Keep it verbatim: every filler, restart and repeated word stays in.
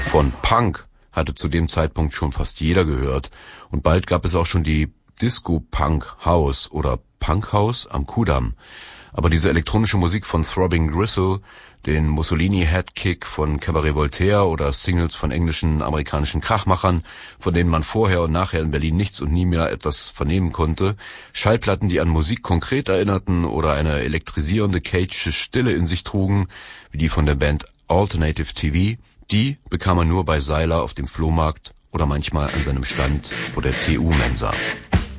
Von Punk hatte zu dem Zeitpunkt schon fast jeder gehört und bald gab es auch schon die Disco Punk House oder Punk House am Kudamm. Aber diese elektronische Musik von Throbbing Gristle, den Mussolini Headkick von Cabaret Voltaire oder Singles von englischen, amerikanischen Krachmachern, von denen man vorher und nachher in Berlin nichts und nie mehr etwas vernehmen konnte, Schallplatten, die an Musik konkret erinnerten oder eine elektrisierende cage'sche Stille in sich trugen, wie die von der Band Alternative T V, die bekam man nur bei Seiler auf dem Flohmarkt oder manchmal an seinem Stand vor der T U-Mensa.